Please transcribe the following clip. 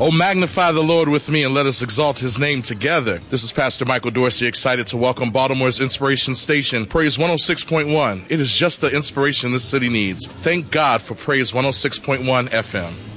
Oh, magnify the Lord with me and let us exalt his name together. This is Pastor Michael Dorsey, excited to welcome Baltimore's Inspiration Station, Praise 106.1. It is just the inspiration this city needs. Thank God for Praise 106.1 FM.